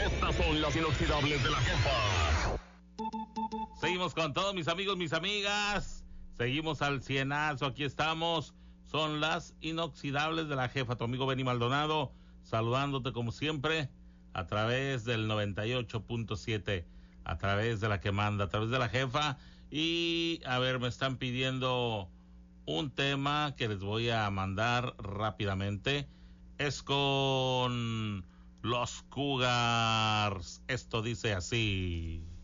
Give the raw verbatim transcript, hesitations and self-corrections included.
Estas son las inoxidables de la jefa. Seguimos con todos mis amigos, mis amigas. Seguimos al cienazo, aquí estamos. Son las inoxidables de la jefa. Tu amigo Benny Maldonado, saludándote como siempre a través del noventa y ocho punto siete, a través de la que manda, a través de la jefa. Y a ver, me están pidiendo un tema que les voy a mandar rápidamente. Es con los Cougars. Esto dice así.